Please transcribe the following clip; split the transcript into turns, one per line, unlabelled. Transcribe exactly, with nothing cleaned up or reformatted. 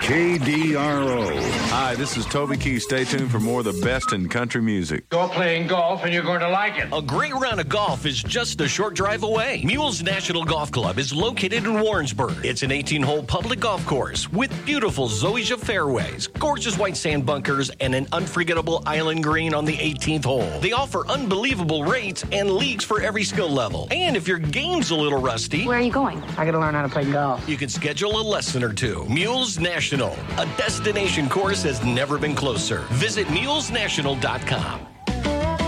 K D R O. Hi, this is Toby Keith. Stay tuned for more of the best in country music.
You're playing golf and you're going to like it.
A great round of golf is just a short drive away. Mules National Golf Club is located in Warrensburg. It's an eighteen-hole public golf course with beautiful zoysia fairways, gorgeous white sand bunkers, and an unforgettable island green on the eighteenth hole. They offer unbelievable rates and leagues for every skill level. And if your game's a little rusty,
where are you going?
I got to learn how to play golf.
You can schedule a lesson or two. Mules National, a destination course has never been closer. Visit mules national dot com.